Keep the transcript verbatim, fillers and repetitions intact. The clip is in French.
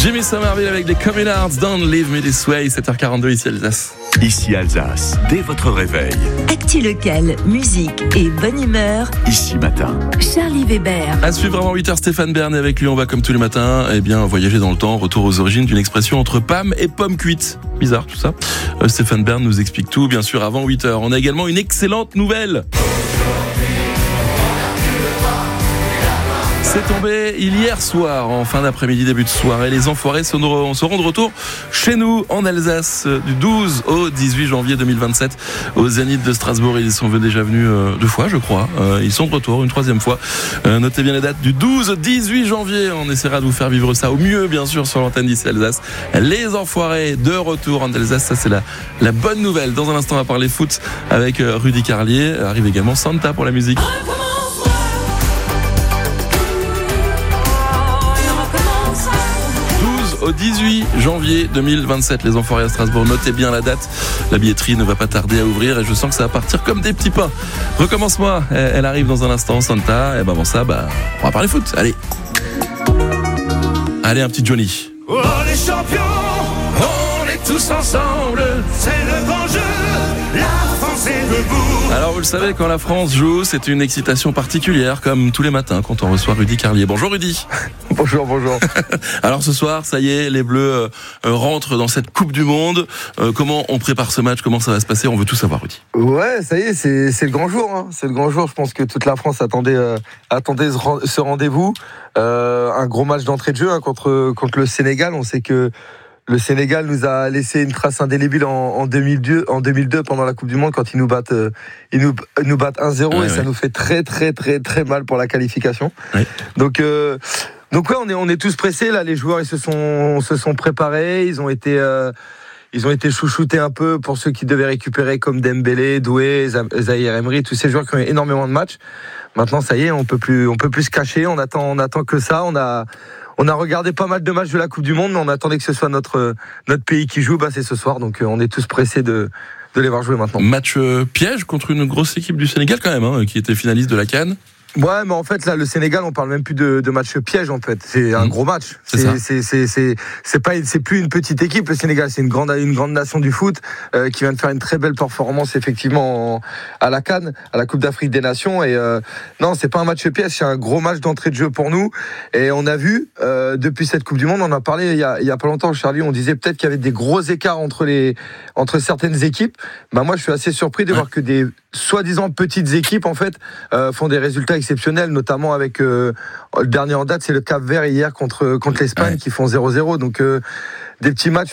Jimmy Somerville avec les Communards, Don't Leave Me This Way, sept heures quarante-deux ici Alsace. Ici Alsace, dès votre réveil. Actu local, musique et bonne humeur. Ici matin. Charlie Weber. À suivre avant huit heures, Stéphane Bern, et avec lui on va comme tous les matins, eh bien voyager dans le temps, retour aux origines d'une expression entre Pam et pomme cuite. Bizarre tout ça. Euh, Stéphane Bern nous explique tout, bien sûr, avant huit heures. On a également une excellente nouvelle. C'est tombé hier soir, en fin d'après-midi, début de soirée. Les Enfoirés seront de retour chez nous, en Alsace, du douze au dix-huit janvier deux mille vingt-sept, au Zénith de Strasbourg. Ils sont déjà venus euh, deux fois, je crois. Euh, ils sont de retour une troisième fois. Euh, notez bien les dates du douze au dix-huit janvier. On essaiera de vous faire vivre ça au mieux, bien sûr, sur l'antenne d'ici Alsace. Les Enfoirés de retour en Alsace, ça c'est la, la bonne nouvelle. Dans un instant, on va parler foot avec euh, Rudy Carlier. Arrive également Santa pour la musique. Au dix-huit janvier deux mille vingt-sept, les Enfoirés à Strasbourg. Notez bien la date. La billetterie ne va pas tarder à ouvrir et je sens que ça va partir comme des petits pains. Recommence-moi. Elle arrive dans un instant, Santa. Et ben avant ça, bah, on va parler foot. Allez. Allez, un petit Johnny. Oh les champions, on est tous ensemble. C'est le grand jeu. La France est debout. Alors vous le savez, quand la France joue, c'est une excitation particulière, comme tous les matins quand on reçoit Rudy Carlier. Bonjour Rudy. Bonjour, bonjour. Alors ce soir, ça y est, les Bleus euh, rentrent dans cette Coupe du Monde. Euh, comment on prépare ce match? Comment ça va se passer? On veut tout savoir, Rudy. Ouais, ça y est, c'est, c'est le grand jour. Hein. C'est le grand jour. Je pense que toute la France attendait, euh, attendait ce, ce rendez-vous. Euh, un gros match d'entrée de jeu hein, contre, contre le Sénégal. On sait que le Sénégal nous a laissé une trace indélébile en, en, deux mille deux, en deux mille deux pendant la Coupe du Monde quand ils nous battent, euh, ils nous, ils nous battent un zéro ouais, et ouais. Ça nous fait très très très très mal pour la qualification. Ouais. Donc euh, donc ouais, on est on est tous pressés là. Les joueurs ils se sont se sont préparés, ils ont été euh, ils ont été chouchoutés un peu pour ceux qui devaient récupérer comme Dembélé, Doué, Zahir Emery, tous ces joueurs qui ont eu énormément de matchs. Maintenant ça y est, on peut plus on peut plus se cacher. On attend on attend que ça. On a On a regardé pas mal de matchs de la Coupe du Monde, mais on attendait que ce soit notre, notre pays qui joue. Bah, c'est ce soir, donc on est tous pressés de, de les voir jouer maintenant. Match euh, piège contre une grosse équipe du Sénégal quand même, hein, qui était finaliste de la CAN. Ouais, mais en fait, là, le Sénégal, on parle même plus de, de match piège, en fait. C'est un mmh. gros match. C'est, c'est, c'est, c'est, c'est, c'est pas, c'est plus une petite équipe, le Sénégal. C'est une grande, une grande nation du foot, euh, qui vient de faire une très belle performance, effectivement, en, à la CAN, à la Coupe d'Afrique des Nations. Et, euh, non, c'est pas un match piège, c'est un gros match d'entrée de jeu pour nous. Et on a vu, euh, depuis cette Coupe du Monde, on en a parlé il y a, il y a pas longtemps, Charlie, on disait peut-être qu'il y avait des gros écarts entre les, entre certaines équipes. Bah, moi, je suis assez surpris de ouais. voir que des, soi-disant petites équipes, en fait, euh, font des résultats exceptionnels, notamment avec euh, le dernier en date, c'est le Cap-Vert hier contre contre l'Espagne ouais. qui font zéro zéro. Donc euh, des petits matchs